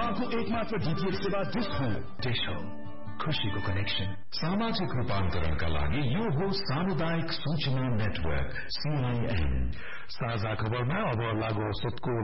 नेपालको एकमात्र डीटीएच सेवा डिश होम खुशीको कनेक्सन। सामाजिक रूपान्तरणका लागि यो हो सामुदायिक सूचना नेटवर्क CIN। साझा खबरमा अब लागू औषधको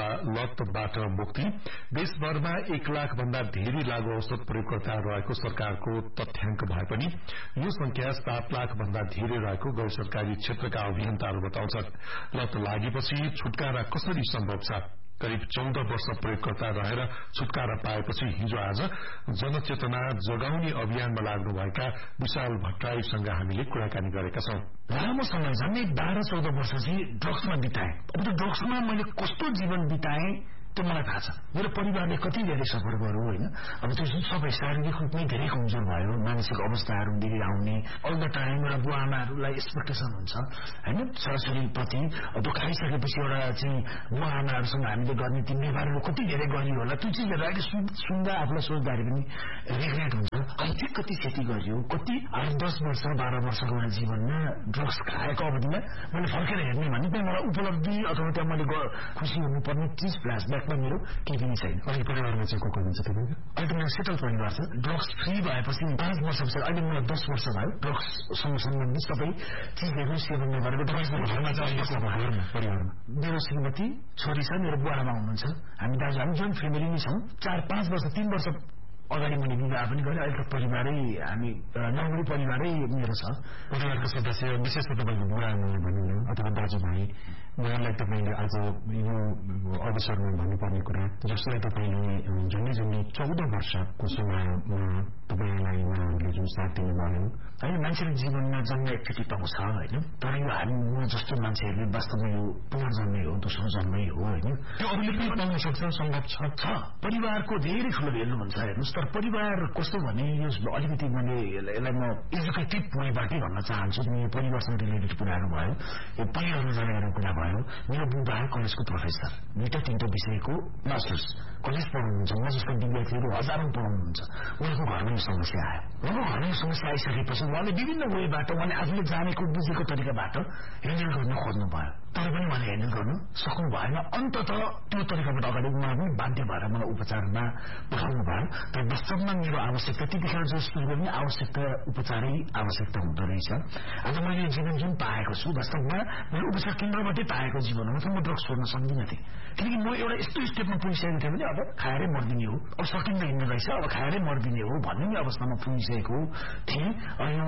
लतबाट मुक्ति। देशभरमा 1 लाख भन्दा धेरै लागू औषध प्रयोगकर्ता रहेको सरकारको तथ्याङ्क भए पनि यो संख्या 7 लाख भन्दा धेरै रहेको गैर सरकारी क्षेत्रका अभियन्ताहरू बताउँछन्। लत लागेपछि छुटकारा कसरी सम्भव छ? करिब 14 वर्ष प्रयोगकर्ता रहेर छुटकारा पाएपछि हिजो आज जनचेतना जगाउने अभियानमा लाग्नुभएका विशाल भट्टराईसँग हामीले कुराकानी गरेका छौं। लामो समय झन्डै 12-14 वर्ष चाहिँ ड्रग्समा बिताए। अब त्यो ड्रग्समा मैले कस्तो जीवन बिताए त्यो मलाई थाहा छ। मेरो परिवारले कति धेरै सफर गर्यो हैन। अब त्यो सबै शारीरिक रूपमै धेरै कमजोर भयो, मानसिक अवस्थाहरू धेरै आउने, अल द टाइम र बुवा आमाहरूलाई एक्सपेक्टेसन हुन्छ हैन छोराछोरी प्रति। अब त्यो खाइसकेपछि एउटा चाहिँ बुवा आमाहरूसँग हामीले गर्ने ती व्यवहारहरू कति धेरै गरियो होला। त्यो चिजहरू अहिले सुन्दा आफूलाई सोच्दाखेरि पनि रिग्रेट हुन्छ। आर्थिक कति क्षति गरियो, कति 8-10 वर्ष 12 वर्षको एउटा जीवनमा ड्रग्स खाएको अवधिमा मैले फर्केर हेर्ने भने त्यहाँ मलाई उपलब्धि अथवा त्यहाँ मैले खुसी हुनुपर्ने चिज फ्ल्यासब्याकमा मेरो केही पनि छैन। अहिले परिवारमा चाहिँ को हुनुहुन्छ तपाईको? अहिले मेरो सेटल परिवार छ। ड्रग्स फ्री भएपछि 5 वर्षपछि अहिले मलाई 10 वर्ष भयो ड्रग्ससँग सम्बन्धित सबै चिजहरू सेवन गरेको। घरमा चाहिँ परिवारमा मेरो श्रीमती, छोरी छ, मेरो बुवा आमा हुनुहुन्छ। हामी जोइन्ट फ्यामिली नै छौँ। 4-5 वर्ष 3 वर्ष अगाडि मैले विवाह पनि गरेँ। अहिले त परिवारै हामी नौरी परिवारै मेरो छ। परिवारको सदस्य विशेष तपाईको बुवा आमा भनिनु अथवा दाजुभाइ उहाँलाई तपाईले आज यो अवसरमा भन्नुपर्ने कुरा जसलाई तपाईले झन्डै 14 वर्षको समयमा तपाईलाई उहाँहरूले जुन साथ दिनुभयो होइन। मान्छेको जीवनमा जन्म एकचोटि पाउँछ होइन, तर यो हामी जस्तो मान्छेहरूले वास्तवमा यो पुनर्जन्मै हो, दोस्रो जन्मै हो होइन। त्यो अरूले पनि पाउन सक्छ, सम्भव छ। परिवारको धेरै ठुलो भेल्यु हुन्छ हेर्नुहोस्। तर परिवार कस्तो भने यो अलिकति मैले यसलाई म एजुकेटिभ पोइन्टबाटै भन्न चाहन्छु। यो परिवारसँग रिलेटेड कुराहरू भयो, यो परिवारमा जानेर कुरा भयो। मेरो बुबा कलेजको प्रोफेसर, 2-3 विषयको मास्टर्स कलेज पढाउनुहुन्छ। म जस्तो विद्यार्थीहरू हजारौं पढाउनुहुन्छ। उहाँको घरमा यो समस्या आयो। उहाँको घरमा यो समस्या आइसकेपछि उहाँले विभिन्न वेबाट उहाँले आफूले जानेको बुझेको तरिकाबाट ह्यान्डल गर्न खोज्नु भयो, तर पनि उहाँले ह्यान्डल गर्न सक्नु भएन। अन्ततः त्यो तरिकाबाट अगाडि उहाँ पनि बाध्य भएर मलाई उपचारमा पठाउनु भयो। तर वास्तवमा मेरो आवश्यकता त्यतिखेर जो सुरु गर्ने आवश्यकता उपचारै आवश्यकता हुँदो रहेछ। आज मैले यो जीवन जुन पाएको छु वास्तवमा मेरो उपचार केन्द्रबाटै पाएको जीवन हो। म ड्रग्स छोड्न सक्दिनँ थिएँ, किनकि म एउटा यस्तो स्टेपमा पुगिसकेको थिएँ भने अब खाएरै मर्दिने हो, अब सकिँदै हिँड्ने रहेछ, अब खाएरै मर्दिने हो भन्ने अवस्थामा पुगिसकेको थिएँ। यो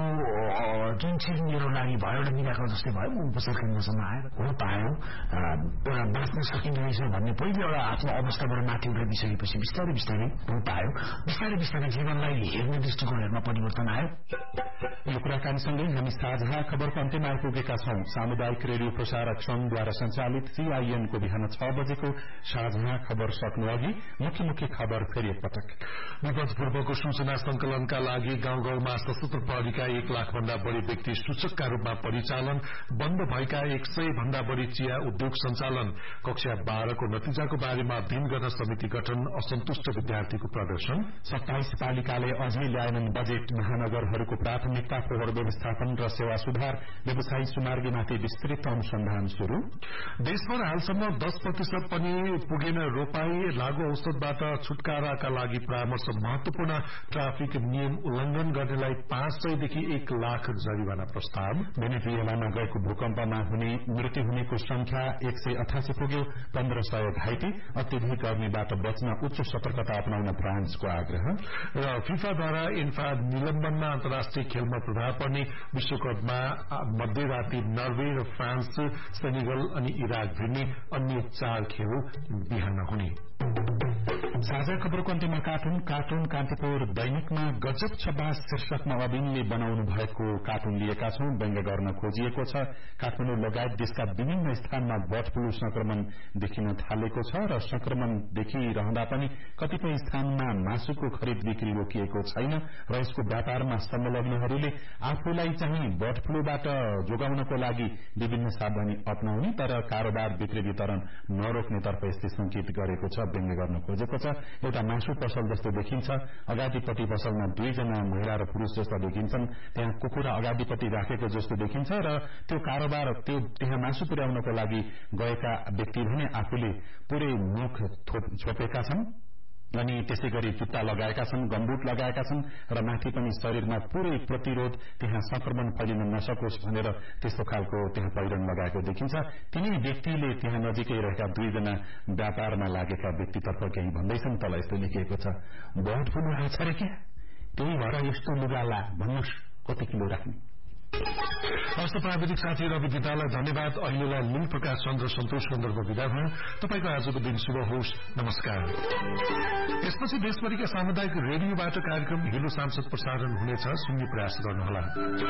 जुन चिज मेरो लागि भयो एउटा मिराकल जस्तै भयो। म उपचार केन्द्रसम्म आएर हो पायो एउटा बाँच्न सकिने रहेछ भन्ने पहिलो एउटा आफ्नो अवस्थाबाट माथि उठाइदिइसकेपछि बिस्तारै बिस्तारै हो पायो। बिस्तारै बिस्तारै जीवनलाई हेर्ने दृष्टिकोणहरूमा परिवर्तन आयो। यो कुराकानीसँगै हामी साझा खबरको अन्त्यमा आइपुगेका छौं। सामुदायिक रेडियो प्रसारक संघद्वारा सञ्चालित CIN को बिहान 6 बजेको साझा खबर सक्नु अघि मुख्य खबर फेरि एकपटक। विपदपूर्वको सूचना संकलनका लागि गाउँ गाउँमा सशस्त्र प्रहरीका 1 लाख भन्दा बढ़ी व्यक्ति सूचकका रूपमा परिचालन। बन्द भएका 100 भन्दा बढ़ी चिया उद्योग सञ्चालन। कक्षा 12 को नतिजाको बारेमा अध्ययन गर्न समिति गठन। असन्तुष्ट विद्यार्थीको प्रदर्शन। 27 पालिकाले अझै ल्याएनन् बजेट। महानगरहरूको प्राथमिकता फोहोर व्यवस्थापन र सेवा सुधार। व्यवसायी सुमार्गीमाथि विस्तृत अनुसन्धान शुरू। देशभर हालसम्म 10% पनि पुगेन रोपाई। लागू औषधबाट छुटकाराका लागि परामर्श। महत्वपूर्ण ट्राफिक नियम उल्लंघन गर्नेलाई 500 देखि 1 लाख जरिवाना प्रस्ताव। भेनेजुएलामा गएको भूकम्पमा मृत्यु हुनेको संख्या 188 पुग्यो। 1500 घाइते। अत्यधिक गर्मीबाट बच्न उच्च सतर्कता अपनाउन फ्रान्सको आग्रह। र फिफाद्वारा इन्फा निलम्बनमा अन्तर्राष्ट्रिय खेलमा प्रभाव पर्ने। विश्वकपमा मध्यराती नर्वे र फ्रान्स, सेनेगल अनि इराक भिड्ने। अन्य 4 खेल बिहान हुने। साझा खबरको अन्त्यमा कार्टुन कान्तिपुर दैनिकमा गजब छब्बास शीर्षकमा अविनले बनाउनु भएको कार्टुन लिएका छौं। व्यङ्ग गर्न खोजिएको छ। काठमाडौँ लगायत देशका विभिन्न स्थानमा बर्ड फ्लू संक्रमण देखिन थालेको छ र संक्रमण देखिरहँदा पनि कतिपय स्थानमा मासुको खरिद बिक्री रोकिएको छैन र यसको व्यापारमा संलग्नहरूले आफूलाई चाहिँ बर्ड फ्लूबाट जोगाउनको लागि विभिन्न सावधानी अपनाउने तर कारोबार बिक्री वितरण नरोक्नेतर्फ यसले संकेत गरेको छ, व्यङ्ग गर्न खोजेको छ। एउटा मासु पसल जस्तो देखिन्छ। अगाडिपट्टि पसलमा 2 जना महिला र पुरूष जस्ता देखिन्छन्। त्यहाँ कुकुरा अगाडिपट्टि राखेको जस्तो देखिन्छ र त्यो कारोबार त्यहाँ मासु पुर्याउनको लागि गएका व्यक्ति भने आफूले पूरै मुख छोपेका छन्। अनि त्यसै गरी जुत्ता लगाएका छन्, गम्बुट लगाएका छन् र माथि पनि शरीरमा पूरै प्रतिरोध त्यहाँ संक्रमण फैलिन नसकोस् भनेर त्यस्तो खालको त्यहाँ पहिरन लगाएको देखिन्छ। तिनै व्यक्तिले त्यहाँ नजिकै रहेका 2 जना व्यापारमा लागेका व्यक्तितर्फ केही भन्दैछन्। तल यस्तो लेखिएको छ, बहुत ठूलो आछ रे क्या, त्यही भएर यस्तो लुगा ला भन्नुहोस्, कति किलो राख्ने। हस्त प्राविधिक साथी रवि दितालाई धन्यवाद। अहिलेलाई नील प्रकाश चन्द्र सन्तोष कन्दर्प विदा भयो। तपाईको आजको दिन शुभ होस्। नमस्कार। यसपछि देशभरिका सामुदायिक रेडियोबाट कार्यक्रम हिलो सांसद प्रसारण हुनेछ। सुन्ने प्रयास गर्नुहोला।